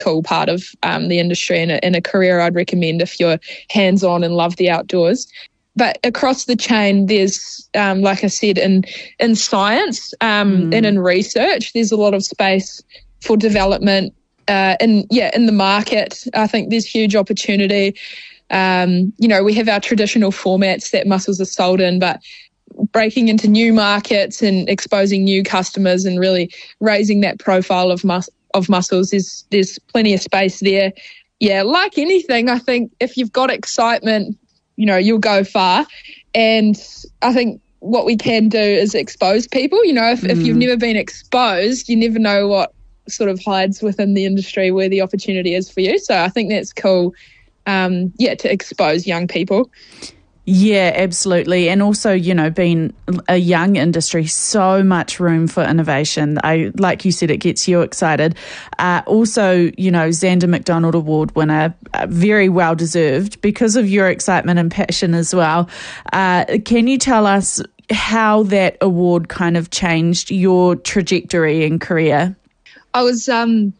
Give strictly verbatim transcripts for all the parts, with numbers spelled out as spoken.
cool part of um, the industry and a, and a career I'd recommend if you're hands-on and love the outdoors. But across the chain, there's, um, like I said, in in science um, mm. and in research, there's a lot of space for development. Uh, and yeah, in the market, I think there's huge opportunity. Um, you know, we have our traditional formats that mussels are sold in, but breaking into new markets and exposing new customers and really raising that profile of mus- of mussels, is there's plenty of space there. Yeah, like anything, I think if you've got excitement, you know, you'll go far. And I think what we can do is expose people. You know, if, mm. if you've never been exposed, you never know what sort of hides within the industry, where the opportunity is for you. So I think that's cool, um, yeah, to expose young people. Yeah, absolutely. And also, you know, being a young industry, so much room for innovation. I, like you said, it gets you excited. Uh, also, you know, Xander McDonald Award winner, uh, very well deserved because of your excitement and passion as well. Uh, can you tell us how that award kind of changed your trajectory and career? I was um,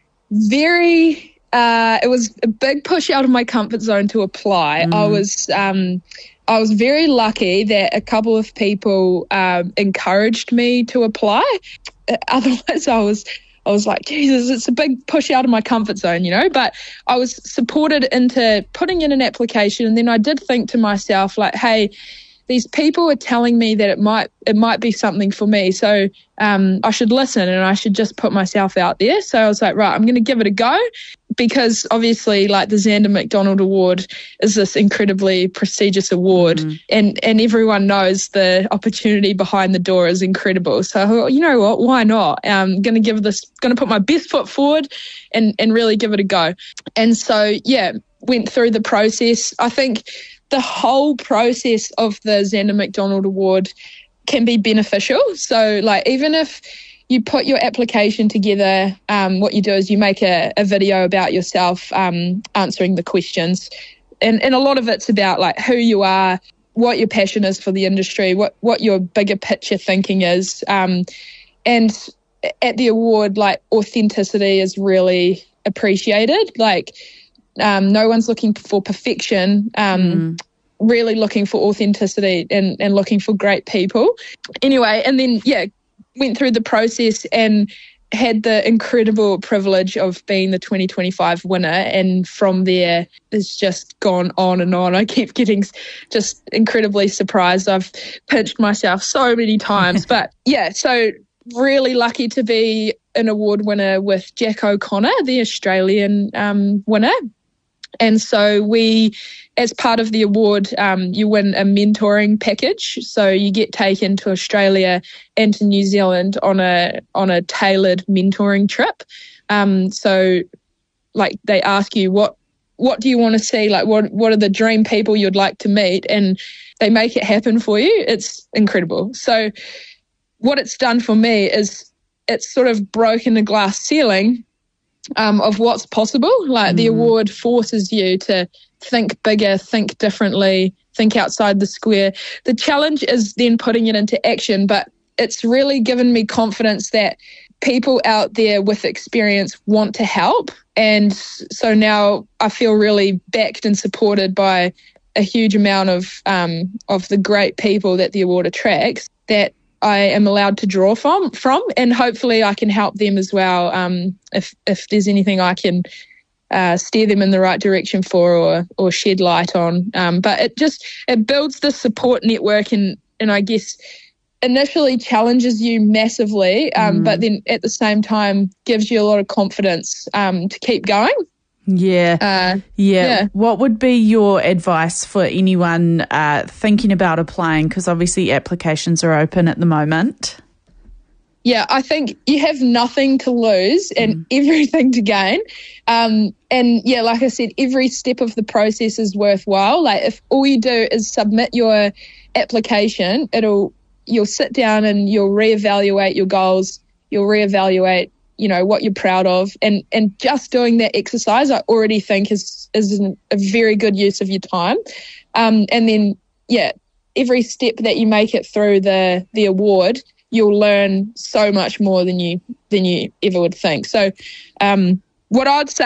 very... Uh, it was a big push out of my comfort zone to apply. Mm. I was um, I was very lucky that a couple of people um, encouraged me to apply. Otherwise, I was I was like, Jesus, it's a big push out of my comfort zone, you know. But I was supported into putting in an application, and then I did think to myself, like, hey, these people are telling me that it might it might be something for me, so um, I should listen and I should just put myself out there. So I was like, right, I'm going to give it a go, because obviously, like, the Xander McDonald Award is this incredibly prestigious award, mm. and and everyone knows the opportunity behind the door is incredible. So I thought, you know what, why not? I'm going to give this, going to put my best foot forward, and and really give it a go. And so yeah, went through the process. I think the whole process of the Xander McDonald Award can be beneficial. So, like, even if you put your application together, um, what you do is you make a, a video about yourself, um, answering the questions. And, and a lot of it's about, like, who you are, what your passion is for the industry, what, what your bigger picture thinking is. Um, and at the award, like, authenticity is really appreciated. Like, Um, no one's looking for perfection, um, mm. really looking for authenticity and, and looking for great people. Anyway, and then, yeah, went through the process and had the incredible privilege of being the twenty twenty-five winner. And from there, it's just gone on and on. I keep getting just incredibly surprised. I've pinched myself so many times. But, yeah, so really lucky to be an award winner with Jack O'Connor, the Australian um, winner. And so we, as part of the award, um, you win a mentoring package. So you get taken to Australia and to New Zealand on a on a tailored mentoring trip. Um, so, like, they ask you, what what do you want to see? Like, what what are the dream people you'd like to meet? And they make it happen for you. It's incredible. So what it's done for me is it's sort of broken the glass ceiling Um, of what's possible. Like, mm. the award forces you to think bigger, think differently, think outside the square. The challenge is then putting it into action, but it's really given me confidence that people out there with experience want to help. And so now I feel really backed and supported by a huge amount of um, of the great people that the award attracts, that I am allowed to draw from, from, and hopefully I can help them as well, um, if if there's anything I can uh, steer them in the right direction for, or or shed light on. Um, but it just it builds the support network, and and I guess initially challenges you massively, um, mm. but then at the same time gives you a lot of confidence um, to keep going. Yeah. Uh, yeah. yeah. What would be your advice for anyone uh, thinking about applying? Because obviously applications are open at the moment. Yeah, I think you have nothing to lose and mm. everything to gain. Um, and yeah, like I said, every step of the process is worthwhile. Like, if all you do is submit your application, it'll you'll sit down and you'll reevaluate your goals. You'll reevaluate, you know, what you're proud of, and and just doing that exercise, I already think is is a very good use of your time. Um, and then, yeah, every step that you make it through the the award, you'll learn so much more than you than you ever would think. So, um, what I'd say